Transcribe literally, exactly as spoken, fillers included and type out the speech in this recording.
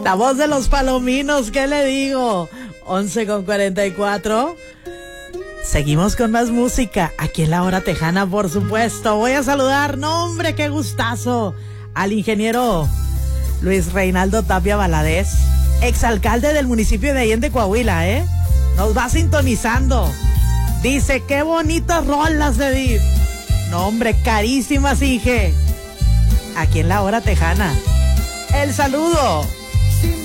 La voz de los palominos, ¿qué le digo? once con cuarenta y cuatro. Seguimos con más música aquí en La Hora Tejana, por supuesto. Voy a saludar, no hombre, qué gustazo, al ingeniero Luis Reinaldo Tapia Valadez, exalcalde del municipio de Allende, Coahuila, ¿eh? Nos va sintonizando. Dice, qué bonitas rolas, Edith. No, hombre, carísimas, Inge. Aquí en La Hora Tejana. El saludo.